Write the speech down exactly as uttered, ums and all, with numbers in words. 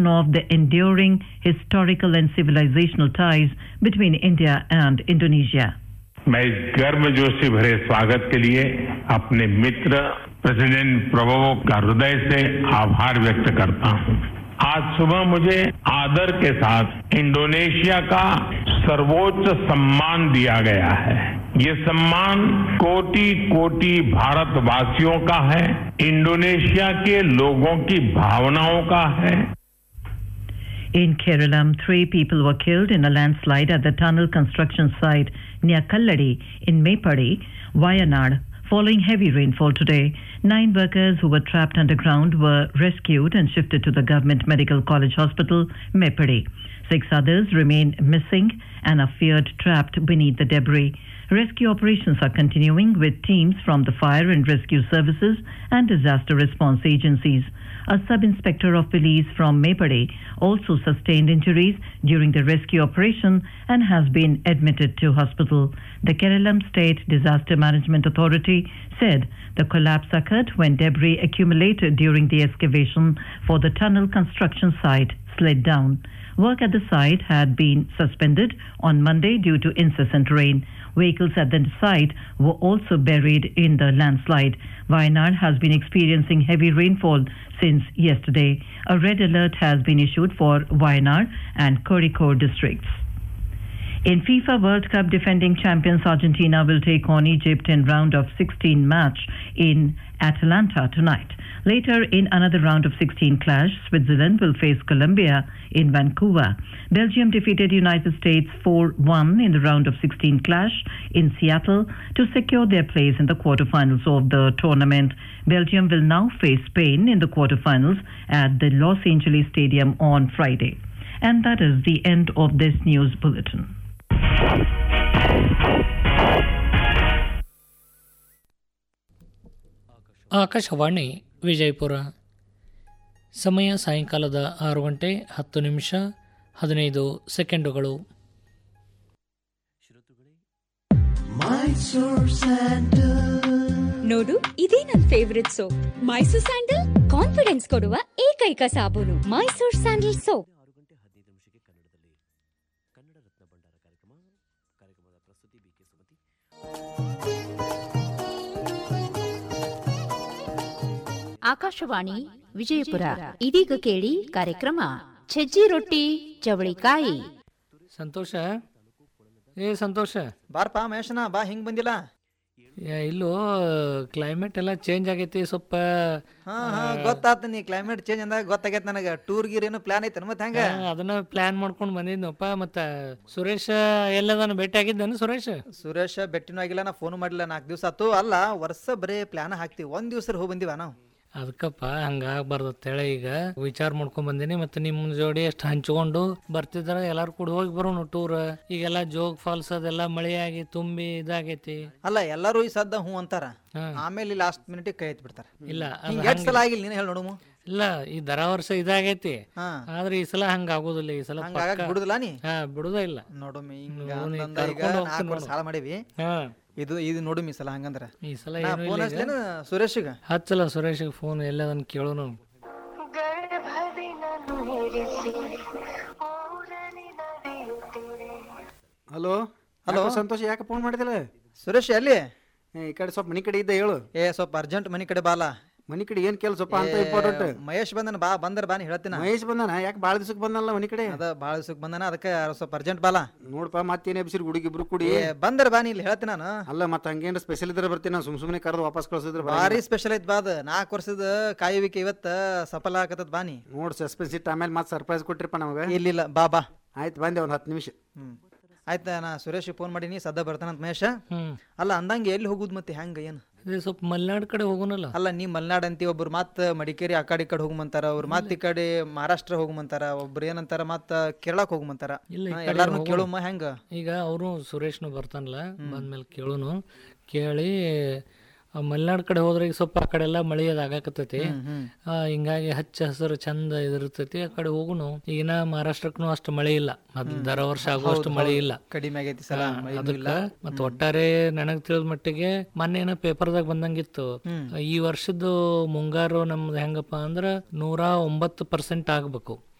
celebration of the enduring historical and civilizational ties between India and Indonesia. मैं इस गर्मजोशी भरे स्वागत के लिए अपने मित्र प्रेसिडेंट प्रबोवो का हृदय से आभार व्यक्त करता हूं। आज सुबह मुझे आदर के साथ इंडोनेशिया का सर्वोच्च सम्मान दिया गया है। ये सम्मान कोटि कोटि भारतवासियों का है, इंडोनेशिया के लोगों की भावनाओं का है। In Kerala, three people were killed in a landslide at the tunnel construction site near Kalladi in Mepadi, Wayanad, following heavy rainfall today. Nine workers who were trapped underground were rescued and shifted to the Government Medical College Hospital, Mepadi. Six others remain missing and are feared trapped beneath the debris. Rescue operations are continuing with teams from the fire and rescue services and disaster response agencies. A sub-inspector of police from Mepadi also sustained injuries during the rescue operation and has been admitted to hospital. The Kerala State Disaster Management Authority said the collapse occurred when debris accumulated during the excavation for the tunnel construction site slid down. Work at the site had been suspended on Monday due to incessant rain. Vehicles at the site were also buried in the landslide. Wayanad has been experiencing heavy rainfall since yesterday. A red alert has been issued for Wayanad and Kozhikode districts. In FIFA World Cup, defending champions Argentina will take on Egypt in round of sixteen match in Atlanta tonight. Later, in another round of sixteen clash, Switzerland will face Colombia in Vancouver. Belgium defeated United States four one in the round of sixteen clash in Seattle to secure their place in the quarterfinals of the tournament. Belgium will now face Spain in the quarterfinals at the Los Angeles Stadium on Friday. And that is the end of this news bulletin. Akashvani Vijayapura. ಸಮಯ ಸಾಯಂಕಾಲದ ಆರು ಗಂಟೆ ಹತ್ತು ನಿಮಿಷ ಹದಿನೈದು ಸೆಕೆಂಡುಗಳು. ನೋಡು, ಇದೇ ನನ್ favourite soap. Mysore sandal confidence ಕೊಡುವ ಏಕೈಕ ಸಾಬೂನು. Mysore sandal soap. ಆಕಾಶವಾಣಿ ವಿಜಯಪುರ. ಇದೀಗ ಕೇಳಿ ಕಾರ್ಯಕ್ರಮ ಸಜ್ಜಿ ರೊಟ್ಟಿ ಚವಳಿಕಾಯಿ. ಸಂತೋಷ, ಏ ಸಂತೋಷ, ಬಾರಪ್ಪ ಮಹೇಶನ ಬಾ. ಹಿಂಗ್ ಬಂದಿಲ್ಲ? ಇಲ್ಲೋ ಕ್ಲೈಮೇಟ್ ಎಲ್ಲ ಚೇಂಜ್ ಆಗೈತಿ ಸ್ವಲ್ಪ. ಹಾ ಹಾ ಗೊತ್ತಾತ, ನೀ ಕ್ಲೈಮೇಟ್ ಚೇಂಜ್ ಅಂದಾಗ ಗೊತ್ತಾಗೈತೆ ನನಗೆ. ಟೂರ್ ಗೀರ್ ಏನು ಪ್ಲಾನ್ ಐತೆ ಮತ್ತೆ ಹೆಂಗ? ಅದನ್ನ ಪ್ಲಾನ್ ಮಾಡ್ಕೊಂಡು ಬಂದಿದ್ನಪ್ಪ. ಮತ್ತ ಸುರೇಶ್ ಎಲ್ಲದಾನ ಭೇಟಿ ಆಗಿದ್ದಾನೆ? ಸುರೇಶ್ ಸುರೇಶ್ ಭೇಟಿನೂ ಆಗಿಲ್ಲ, ನಾ ಫೋನ್ ಮಾಡಿಲ್ಲ. ನಾಲ್ಕು ದಿವಸ ಆತು. ಅಲ್ಲ, ವರ್ಷ ಬರೇ ಪ್ಲಾನ್ ಹಾಕ್ತಿವಿ, ಒಂದ್ ದಿವ್ಸ ಹೋಗಿ ಬಂದಿವ ನಾವು. ಅದಕ್ಕಪ್ಪ ಹಂಗ ಆಗ್ಬಾರ್ದು ಅಂತೇಳಿ ಈಗ ವಿಚಾರ ಮಾಡ್ಕೊಂಡ್ ಬಂದಿನಿ. ಮತ್ತೆ ನಿಮ್ ಜೋಡಿ ಎಷ್ಟು ಹಂಚ್ಕೊಂಡು ಬರ್ತಿದಾರ, ಎಲ್ಲಾರು ಕೂಡ ಹೋಗಿ ಬರೋಣ ಟೂರ್. ಈಗೆಲ್ಲ ಜೋಗ್ ಫಾಲ್ಸ್ ಅದೆಲ್ಲ ಮಳೆ ಆಗಿ ತುಂಬಿ ಇದಾಗೈತಿ. ಅಲ್ಲ, ಎಲ್ಲಾರು ಈ ಸದ್ದ ಹೂ ಅಂತಾರ, ಆಮೇಲೆ ಲಾಸ್ಟ್ ಮಿನಿಟ್ ಕೈ ಎತ್ತಿ ಬಿಡ್ತಾರ. ಇಲ್ಲ ಎರಡ್ ಸಲ ಆಗಿಲ್ಲ, ನೀನ್ ಹೇಳಿ ನೋಡು. ಇಲ್ಲ, ಈ ದರ ವರ್ಷ ಇದಾಗೈತಿ, ಆದ್ರೆ ಈ ಸಲ ಹಂಗ ಆಗೋದಿಲ್ಲ. ಈ ಸಲ ಬಿಡುದಿಲ್ಲ, ನೀ ಹಾ ಬಿಡುದ ಇಲ್ಲ. ನೋಡು ಸಾಲ ಮಾಡಿವಿ, ಇದು ಇದು ನೋಡು ಈ ಸಲ. ಹಂಗಂದ್ರ ಈ ಸಲ Suresh ಹಚ್ಚಲ್ಲ, Suresh phone ಎಲ್ಲದನ್ನ ಕೇಳೋನು. Hello hello Santosh, ಯಾಕೆ ಫೋನ್ ಮಾಡಿದಿಲ್ಲ? ಸುರೇಶ್ ಎಲ್ಲಿ? ಈ ಕಡೆ ಸ್ವಲ್ಪ ಮನಿ ಕಡೆ ಇದ್ದ, ಹೇಳು. ಏ ಸ್ವಲ್ಪ ಅರ್ಜೆಂಟ್ ಮನಿ ಕಡೆ ಬಾಲ. ಮನಿ ಕಡೆ ಏನ್ ಕೆಲಸಪ್ಪ ಅಂತ ಇಂಪಾರ್ಟೆಂಟ್? ಮಹೇಶ್ ಬಂದನ, ಬಾ ಬಂದರ್ ಬಾನಿ ಹೇಳ್ತೀನಿ. ಮಹೇಶ್ ಬಂದನ? ಯಾಕೆ ಬಾಳ ದಿವಸಕ್ಕೆ ಬಂದಲ್ಲ ಮನಿ ಕಡೆ? ಅದ ಬಾಳ ದಿವಸಕ್ಕೆ ಬಂದನ, ಅದಕ್ಕೆ ಸ್ವಲ್ಪ ಅರ್ಜೆಂಟ್ ಬಾಲ. ನೋಡಪ್ಪ, ಮತ್ತೇನೇ ಬಿಸಿರು ಹುಡುಗಿ ಇಬ್ರು ಕೂಡಿ ಬಂದರ್ ಬಾನಿ ಇಲ್ಲಿ ಹೇಳ್ತೀನಿ ನಾನು. ಅಲ್ಲ, ಮತ್ತೆ ಹಂಗೇನ್ ಸ್ಪೆಷಲ್ ಇದ್ರೆ ಬರ್ತೀನಿ ನಾನು. ಸುಮ್ ಸುಮ್ಮನೆ ಕರೆದು ವಾಪಸ್ ಕಳ್ಸಿದ್ರೆ ಭಾರಿ ಸ್ಪೆಷಲ್ ಐತ್ ಬಾದ. ನಾಲ್ಕು ವರ್ಷದ ಕಾಯುವಿಕೆ ಇವತ್ತ ಸಫಲ ಆಗತ್ತದ ಬಾನಿ. ನೋಡ್ ಸಸ್ಪೆನ್ಸ್ ಇಟ್ಟು ಆಮೇಲೆ ಮತ್ತೆ ಸರ್ಪ್ರೈಸ್ ಕೊಟ್ಟಿರಪ್ಪ ನಮಗೆ. ಇಲ್ಲಿಲ್ಲ, ಬಾ ಬಾ. ಆಯ್ತು, ಬಂದೆ ಒಂದ್ ಹತ್ತು ನಿಮಿಷ. ಹ್ಮ್ ಆಯ್ತಾ, ನಾ ಸುರೇಶ್ ಫೋನ್ ಮಾಡೀನಿ, ಸದ್ದ ಬರ್ತಾನಂತ ಮಹೇಶ. ಅಲ್ಲ, ಅಂದಂಗೆ ಎಲ್ಲಿ ಹೋಗುದ್ ಮತ್ತೆ ಹೆಂಗ ಏನು? ಸ್ವಲ್ಪ ಮಲ್ನಾಡ್ ಕಡೆ ಹೋಗೋನಲ್ಲ. ಅಲ್ಲ, ನೀ ಮಲ್ನಾಡ್ ಅಂತಿ, ಒಬ್ರು ಮತ್ ಮಡಿಕೇರಿ ಆ ಕಡೆ ಈ ಕಡೆ ಹೋಗುಮಂತಾರ, ಅವ್ರು ಮತ್ ಈ ಕಡೆ ಮಹಾರಾಷ್ಟ್ರ ಹೋಗುಮಂತಾರ, ಒಬ್ರು ಏನಂತಾರ ಮತ್ ಕೇರಳಕ್ ಹೋಗುಮಂತಾರ. ಎಲ್ಲಾರನು ಕೇಳುಮ ಹೆಂಗ? ಈಗ ಅವರು ಸುರೇಶ್ನು ಬರ್ತಾನಲ್ಲ, ಬಂದ್ಮೇಲೆ ಕೇಳುನು. ಕೇಳಿ ಮಲೆನಾಡು ಕಡೆ ಹೋದ್ರೆ ಈಗ ಸ್ವಲ್ಪ ಆ ಕಡೆ ಎಲ್ಲ ಮಳೆ ಅದು ಆಗಾಕತ್ತೈತಿ. ಹಿಂಗಾಗಿ ಹಚ್ಚ ಹಸಿರು ಚಂದ ಇದಿರ್ತೈತಿ. ಆ ಕಡೆ ಹೋಗುನು. ಈಗಿನ ಮಹಾರಾಷ್ಟ್ರಕ್ಕೂ ಅಷ್ಟು ಮಳೆ ಇಲ್ಲ, ದರ ವರ್ಷ ಆಗುವಷ್ಟು ಮಳೆ ಇಲ್ಲ, ಕಡಿಮೆ ಆಗೈತಿ ಸಲ. ಅದಕ್ಕ ಮತ್ತ ಒಟ್ಟಾರೆ ನನಗ್ ತಿಳಿದ ಮಟ್ಟಿಗೆ ಮೊನ್ನೆ ಏನೋ ಪೇಪರ್ದಾಗ ಬಂದಂಗಿತ್ತು, ಈ ವರ್ಷದ್ದು ಮುಂಗಾರು ನಮ್ದು ಹೆಂಗಪ್ಪ ಅಂದ್ರ ನೂರ ಒಂಬತ್ತು ಪರ್ಸೆಂಟ್ ಆಗ್ಬೇಕು.